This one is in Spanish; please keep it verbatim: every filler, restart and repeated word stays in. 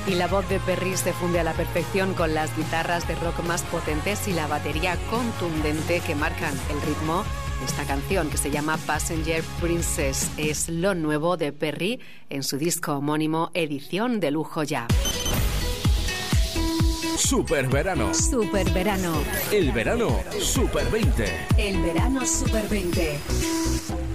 Y la voz de Perry se funde a la perfección con las guitarras de rock más potentes y la batería contundente que marcan el ritmo. Esta canción, que se llama Passenger Princess, es lo nuevo de Perry en su disco homónimo, edición de lujo ya. Super verano. Super verano. El verano Super veinte. El verano Super veinte.